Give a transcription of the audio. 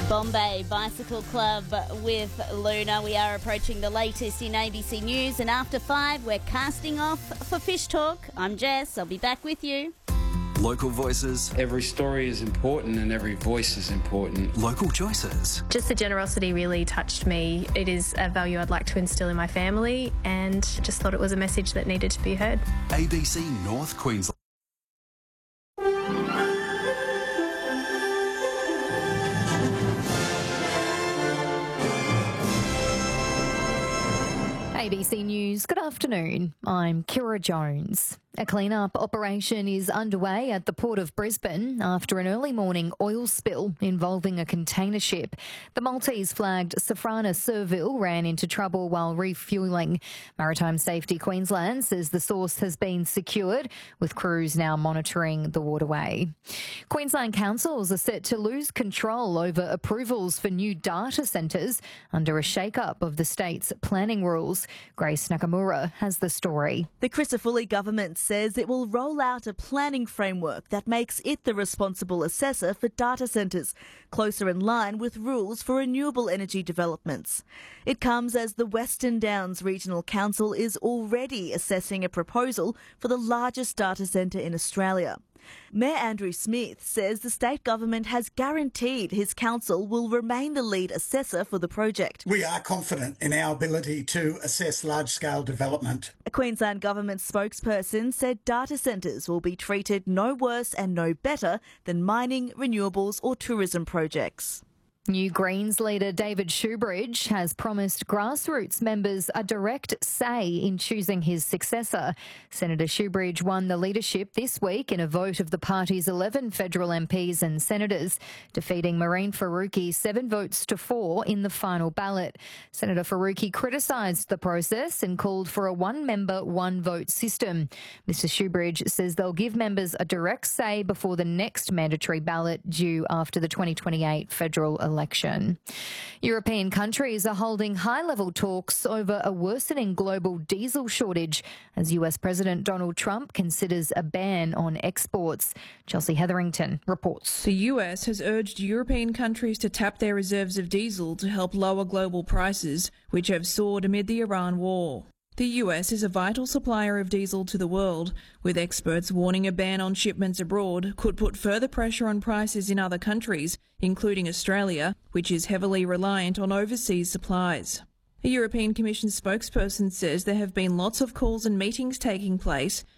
Bombay Bicycle Club with Luna. We are approaching the latest in ABC News, and after 5 we're casting off for Fish Talk. I'm Jess, I'll be back with you. Local voices. Every story is important and every voice is important. Local choices. Just the generosity really touched me. It is a value I'd like to instill in my family, and just thought it was a message that needed to be heard. ABC North Queensland. ABC News, good afternoon. I'm Kira Jones. A clean-up operation is underway at the Port of Brisbane after an early morning oil spill involving a container ship. The Maltese-flagged Safrana Serville ran into trouble while refuelling. Maritime Safety Queensland says the source has been secured, with crews now monitoring the waterway. Queensland councils are set to lose control over approvals for new data centres under a shake-up of the state's planning rules. Grace Nakamura has the story. The Crisafulli government says it will roll out a planning framework that makes it the responsible assessor for data centres, closer in line with rules for renewable energy developments. It comes as the Western Downs Regional Council is already assessing a proposal for the largest data centre in Australia. Mayor Andrew Smith says the state government has guaranteed his council will remain the lead assessor for the project. We are confident in our ability to assess large-scale development. A Queensland government spokesperson said data centres will be treated no worse and no better than mining, renewables or tourism projects. New Greens leader David Shoebridge has promised grassroots members a direct say in choosing his successor. Senator Shoebridge won the leadership this week in a vote of the party's 11 federal MPs and senators, defeating Mehreen Faruqi 7 votes to 4 in the final ballot. Senator Faruqi criticised the process and called for a one-member, one-vote system. Mr Shoebridge says they'll give members a direct say before the next mandatory ballot due after the 2028 federal election. European countries are holding high-level talks over a worsening global diesel shortage as US President Donald Trump considers a ban on exports. Chelsea Hetherington reports. The US has urged European countries to tap their reserves of diesel to help lower global prices, which have soared amid the Iran war. The US is a vital supplier of diesel to the world, with experts warning a ban on shipments abroad could put further pressure on prices in other countries, including Australia, which is heavily reliant on overseas supplies. A European Commission spokesperson says there have been lots of calls and meetings taking place